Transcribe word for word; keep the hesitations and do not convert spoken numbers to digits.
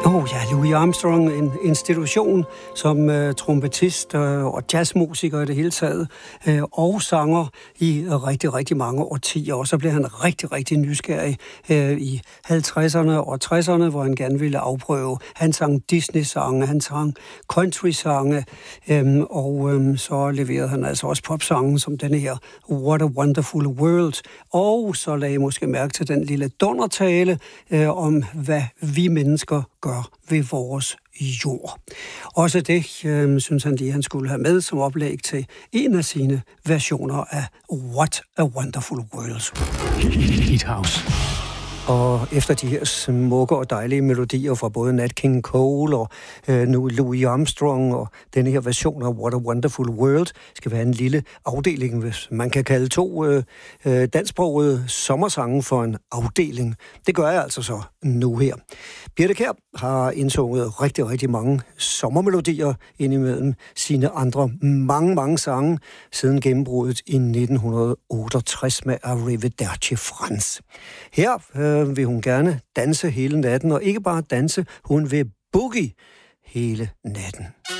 Åh oh, ja, Louis Armstrong, en institution som uh, trompetist uh, og jazzmusiker i det hele taget, uh, og sanger i uh, rigtig, rigtig mange årtier. Og så blev han rigtig, rigtig nysgerrig uh, i halvtredserne og tresserne, hvor han gerne ville afprøve. Han sang Disney-sange, han sang country-sange, um, og um, så leverede han altså også popsange som denne her What a Wonderful World. Og så lagde jeg måske mærke til den lille dundertale uh, om, hvad vi mennesker gør ved vores jord. Også det, øh, synes han lige, han skulle have med som oplæg til en af sine versioner af What a Wonderful World. Heat House. Og efter de her smukke og dejlige melodier fra både Nat King Cole og øh, nu Louis Armstrong og denne her version af What a Wonderful World, skal være en lille afdeling, hvis man kan kalde to øh, øh, dansksprogede sommersange for en afdeling. Det gør jeg altså så nu her. Birthe Kjær har indsunget rigtig, rigtig mange sommermelodier indimellem sine andre mange, mange sange siden gennembruddet i nitten otteogtres med Arrivederci Franz. Her øh, vil hun gerne danse hele natten, og ikke bare danse, hun vil boogie hele natten.